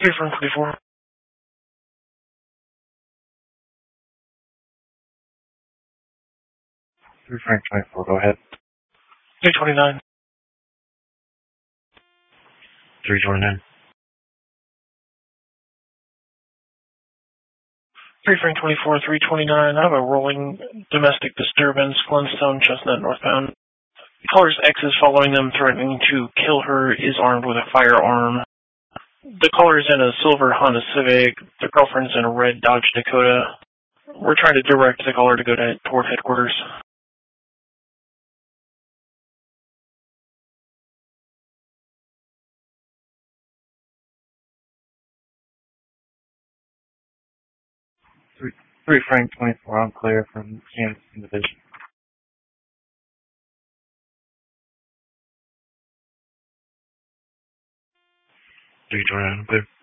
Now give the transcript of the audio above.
3 from 24. 3 Frank 24, go ahead. 329. 329. 3 Frank 24, 329. I have a rolling domestic disturbance, Glenstone, Chestnut, northbound. Caller's ex is following them, threatening to kill her, is armed with a firearm. The caller is in a silver Honda Civic. The girlfriend's in a red Dodge Dakota. We're trying to direct the caller to go toward headquarters. Three Frank 24, I'm clear from Kansas Division. 329, I'm clear.